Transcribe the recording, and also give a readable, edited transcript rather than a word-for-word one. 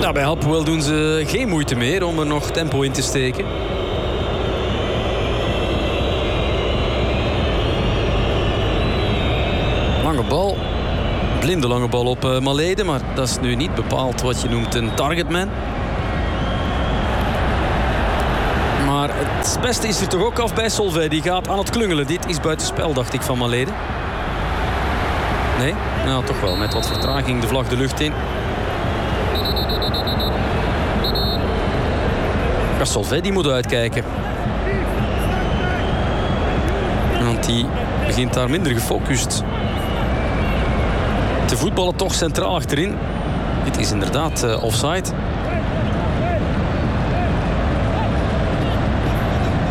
Nou, bij Hapoel doen ze geen moeite meer om er nog tempo in te steken. Lange bal. Blinde lange bal op Malede, maar dat is nu niet bepaald wat je noemt een targetman. Maar het beste is er toch ook af bij Solvay. Die gaat aan het klungelen. Dit is buitenspel, dacht ik, van Malede. Nee? Nou, toch wel. Met wat vertraging de vlag de lucht in. Ja, Solvay die moet uitkijken. Want die begint daar minder gefocust te voetballen, toch centraal achterin. Dit is inderdaad offside.